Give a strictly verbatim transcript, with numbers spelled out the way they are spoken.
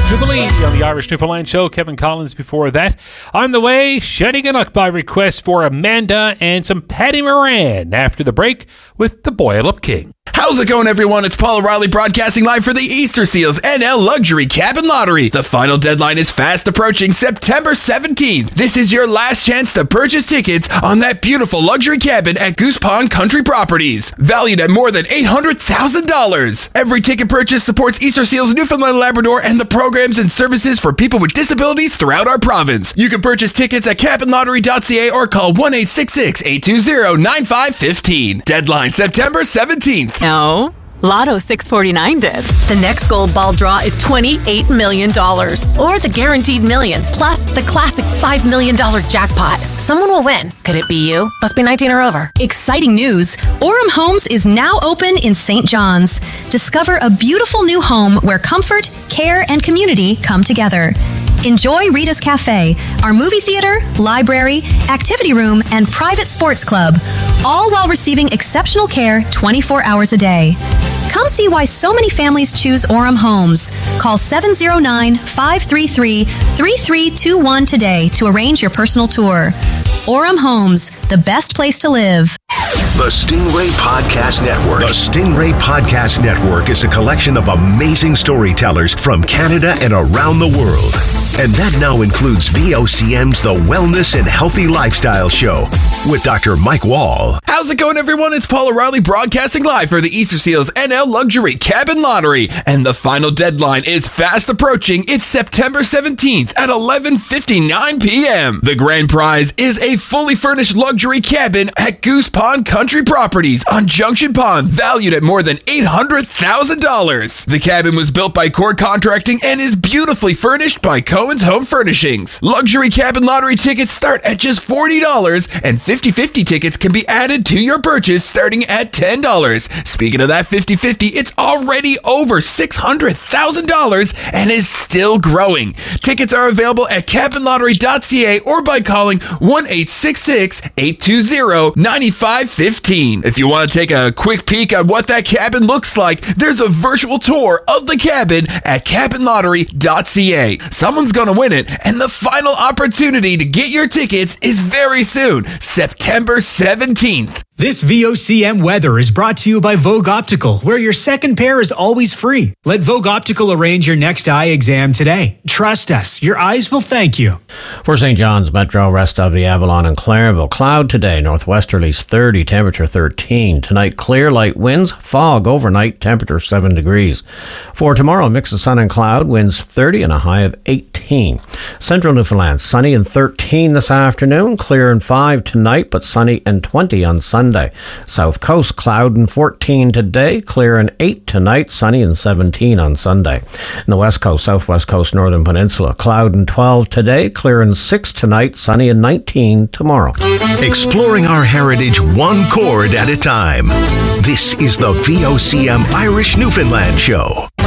Jubilee on the Irish Newfoundland Show. Kevin Collins before that. On the way, Shani Gannock by request for Amanda and some Paddy Moran after the break with the Boil Up King. How's it going, everyone? It's Paul O'Reilly broadcasting live for the Easter Seals N L Luxury Cabin Lottery. The final deadline is fast approaching, September seventeenth. This is your last chance to purchase tickets on that beautiful luxury cabin at Goose Pond Country Properties, valued at more than eight hundred thousand dollars. Every ticket purchase supports Easter Seals Newfoundland and Labrador and the programs and services for people with disabilities throughout our province. You can purchase tickets at cabin lottery dot c a or call one eight six six, eight two zero, nine five one five. Deadline September seventeenth. No, Lotto six forty-nine did. The next gold ball draw is twenty-eight million dollars. Or the guaranteed million, plus the classic five million dollars jackpot. Someone will win. Could it be you? Must be nineteen or over. Exciting news! Orem Homes is now open in Saint John's. Discover a beautiful new home where comfort, care, and community come together. Enjoy Rita's Cafe, our movie theater, library, activity room, and private sports club, all while receiving exceptional care twenty-four hours a day. Come see why so many families choose Orem Homes. Call seven zero nine, five three three, three three two one today to arrange your personal tour. Orem Homes, the best place to live. The Stingray Podcast Network. The Stingray Podcast Network is a collection of amazing storytellers from Canada and around the world. And that now includes V O C M's The Wellness and Healthy Lifestyle Show with Doctor Mike Wall. How's it going, everyone? It's Paul O'Reilly broadcasting live for the Easter Seals N L Luxury Cabin Lottery. And the final deadline is fast approaching. It's September seventeenth at eleven fifty-nine p.m. The grand prize is a fully furnished luxury cabin at Goose Pond Country Properties on Junction Pond, valued at more than eight hundred thousand dollars. The cabin was built by Core Contracting and is beautifully furnished by Cohen's Home Furnishings. Luxury Cabin Lottery tickets start at just forty dollars, and fifty-fifty tickets can be added to your purchase starting at ten dollars. Speaking of that fifty-fifty, it's already over six hundred thousand dollars and is still growing. Tickets are available at cabin lottery dot c a or by calling one eight six six, eight two zero, nine five one five. If you want to take a quick peek at what that cabin looks like, there's a virtual tour of the cabin at cabin lottery dot c a. Someone's going to win it, and the final opportunity to get your tickets is very soon, September seventeenth. This V O C M weather is brought to you by Vogue Optical, where your second pair is always free. Let Vogue Optical arrange your next eye exam today. Trust us, your eyes will thank you. For Saint John's Metro, rest of the Avalon and Clarenville. Cloud today, northwesterlies thirty, temperature thirteen. Tonight, clear, light winds, fog overnight, temperature seven degrees. For tomorrow, mix of sun and cloud, winds thirty and a high of eighteen. Central Newfoundland, sunny and thirteen this afternoon, clear and five tonight, but sunny and twenty on Sunday. South Coast, cloud and fourteen today, clear and eight tonight, sunny and seventeen on Sunday. In the West Coast, Southwest Coast, Northern Peninsula, cloud and twelve today, clear and six tonight, sunny and nineteen tomorrow. Exploring our heritage one chord at a time. This is the V O C M Irish Newfoundland Show.